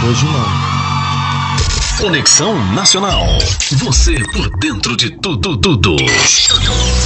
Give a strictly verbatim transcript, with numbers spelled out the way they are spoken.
hoje não. Conexão Nacional. Você por dentro de tudo, tudo.